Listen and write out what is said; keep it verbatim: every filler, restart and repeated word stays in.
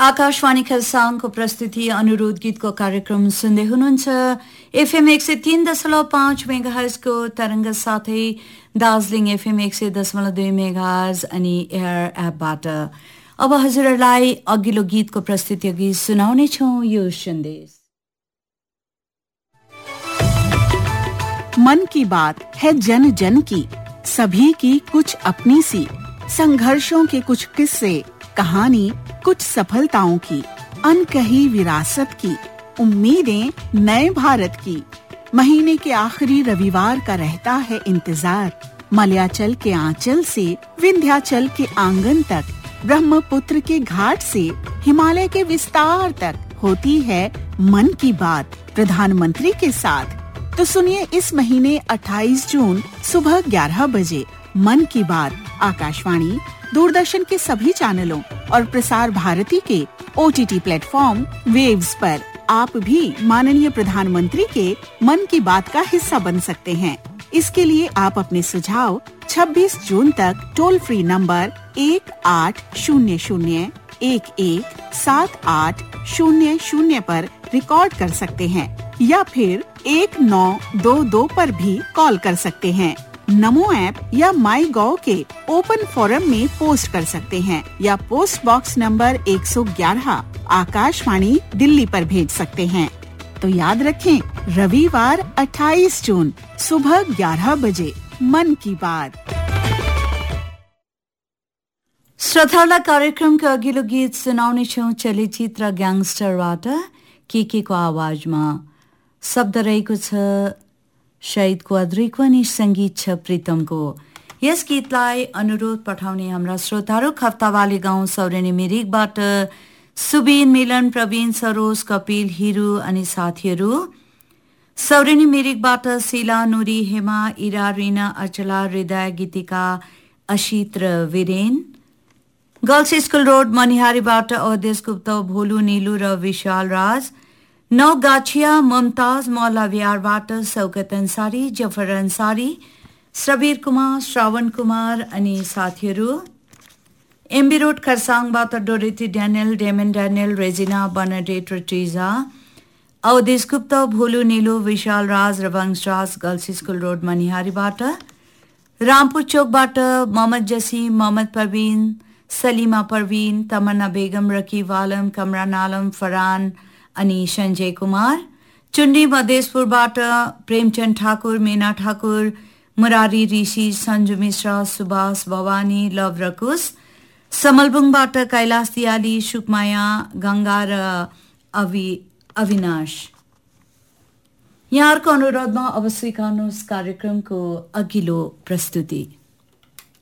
आकाशवाणी खरसाङको प्रस्तुति अनुरोध गीतको कार्यक्रम सुन्दै हुनुहुन्छ। एफएम एक सय तीन दशमलव पाँच मेगाहर्जको तरङ्ग साथै दार्जिलिङ एफएम एक सय दशमलव दुई मेगाहर्ज अनि एयर एपबाट। अब हजुरहरूलाई अघिल्लो गीतको प्रस्तुति अघि सुनाउने छौं यो सन्देश। मन की बात है जन जन की, सभी की कुछ अपनी सी, संघर्षों के कुछ किस्से, कहानी कुछ सफलताओं की, अनकही विरासत की, उम्मीदें नए भारत की। महीने के आखिरी रविवार का रहता है इंतजार, मलयाचल के आंचल से विंध्याचल के आंगन तक, ब्रह्मपुत्र के घाट से हिमालय के विस्तार तक होती है मन की बात प्रधानमंत्री के साथ। तो सुनिए इस महीने अट्ठाईस जून सुबह ग्यारह बजे मन की बात आकाशवाणी, दूरदर्शन के सभी चैनलों और प्रसार भारती के ओटीटी प्लेटफॉर्म वेव्स पर। आप भी माननीय प्रधानमंत्री के मन की बात का हिस्सा बन सकते हैं। इसके लिए आप अपने सुझाव छब्बीस जून तक टोल फ्री नंबर एक आठ शून्य शून्य एक एक सात आठ शून्य शून्य पर रिकॉर्ड कर सकते हैं या फिर एक नौ दो दो पर भी कॉल कर सकते हैं। नमो ऐप या माई गॉव के ओपन फोरम में पोस्ट कर सकते हैं या पोस्ट बॉक्स नंबर एक सौ ग्यारह आकाशवाणी दिल्ली पर भेज सकते हैं। तो याद रखें, रविवार अट्ठाईस जून सुबह ग्यारह बजे मन की बात। श्रोताहरूलाई कार्यक्रमको अघिल्लो गीत सुनाउने छौं चलचित्र ग्याङ्स्टरबाट केकेको आवाजमा। शब्द रहेको छ शहीद क्वाद्रीको अनि संगीत छ प्रीतमको। यस गीतलाई अनुरोध पठाउने हाम्रा श्रोताहरू खफ्तावाली गाउँ सौरेनी मिरिकबाट सुबिन, मिलन, प्रवीण, सरोज, कपिल, हिरू अनि साथीहरू। सौरेनी मिरिकबाट शिला, नुरी, हेमा, इरा, रिना, अचला, हृदय, गीतिका, अशित र Viren. Girls school road मनिहारीबाट Awadhesh गुप्त, भोलु, नीलु र विशाल राज। नौ गाछिया मुमताज मौला विहारबाट शौकत अंसारी, जफर अंसारी, सबीर कुमार, श्रावण कुमार अनि साथीहरू। एमबी रोड खरसाङबाट डोरेटी Daniel, demon Daniel, Regina, Bernadette र ट्रिजा। अवधेश गुप्त, भोलु, नीलु, विशाल राज र Vanshraj girls school road मनिहारीबाट। Rampur चौकबाट Mohammad Jasim, Mohammad Parveen, Salima Parveen, तमन्ना बेगम, रकीब आलम, कमरान आलम, फरहान अनि संजय कुमार। चुन्डी मधेसपुरबाट प्रेमचंद ठाकुर, मीना ठाकुर, मुरारी ऋषि, संजु मिश्रा, सुभाष, भवानी, लव रकुस। समलबुङबाट कैलाश दियाली, सुकमाया, गंगा र अवि अविनाश। यहाँहरूको अनुरोधमा अब स्वीकार्नुहोस् कार्यक्रमको अघिल्लो प्रस्तुति।